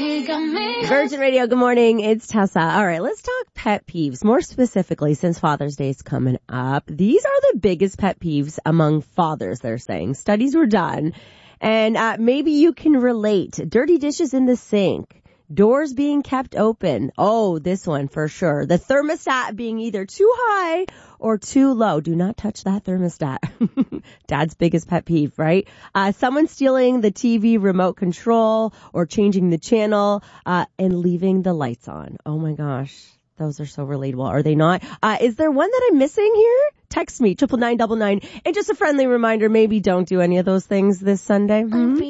Virgin Radio, good morning. It's Tessa. All right, let's talk pet peeves. More specifically, since Father's Day is coming up, these are the biggest pet peeves among fathers, they're saying. Studies were done, and maybe you can relate. Dirty dishes in the sink. Doors being kept open. Oh, this one for sure. The thermostat being either too high or too low. Do not touch that thermostat. Dad's biggest pet peeve, right? Someone stealing the TV remote control or changing the channel and leaving the lights on. Oh my gosh. Those are so relatable. Are they not? Is there one that I'm missing here? Text me, 99999. And just a friendly reminder, maybe don't do any of those things this Sunday.